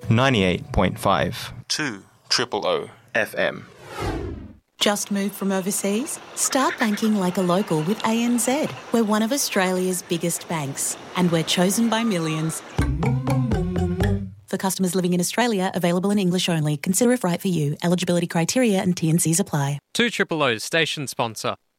98.5 2 O FM. Just moved from overseas? Start banking like a local with ANZ. We're one of Australia's biggest banks, and we're chosen by millions. For customers living in Australia, available in English only. Consider if right for you. Eligibility criteria and T&Cs apply. 2 O's station sponsor.